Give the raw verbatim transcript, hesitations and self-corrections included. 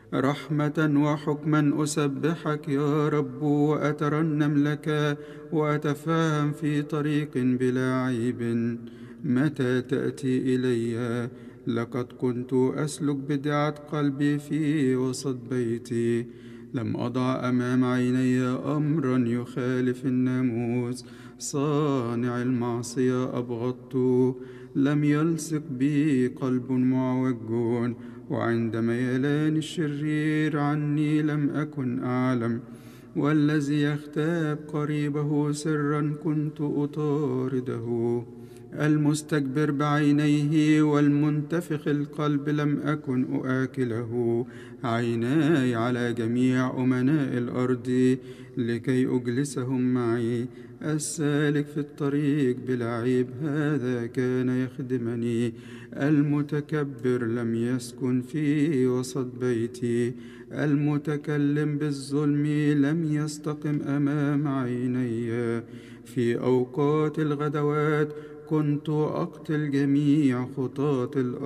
رحمة وحكما أسبحك يا رب وأترنم لك وأتفاهم في طريق بلا عيب. متى تأتي إلي؟ لقد كنت أسلك بدعة قلبي في وسط بيتي. لم أضع أمام عيني أمرا يخالف الناموس. صانع المعصية أبغضت. لم يلصق بي قلب معوج، وعند ميلان الشرير عني لم أكن أعلم. والذي يغتاب قريبه سرا كنت أطارده. المستكبر بعينيه والمنتفخ القلب لم أكن أآكله. عيناي على جميع أمناء الأرض لكي أجلسهم معي. السالك في الطريق بلا عيب هذا كان يخدمني. المتكبر لم يسكن في وسط بيتي. المتكلم بالظلم لم يستقم أمام عيني. في أوقات الغدوات كنت أقتل جميع خطاة الأرض.